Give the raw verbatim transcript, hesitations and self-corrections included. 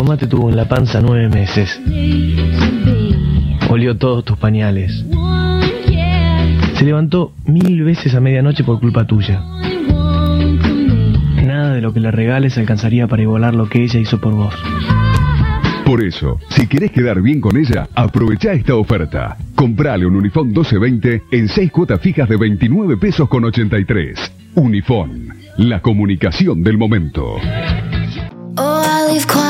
mamá te tuvo en la panza nueve meses. Olió todos tus pañales. Se levantó mil veces a medianoche por culpa tuya. Nada de lo que le regales alcanzaría para igualar lo que ella hizo por vos. Por eso, si querés quedar bien con ella, aprovechá esta oferta. Comprale un Unifón doce veinte en seis cuotas fijas de veintinueve pesos con ochenta y tres. Unifón, la comunicación del momento. Oh, I leave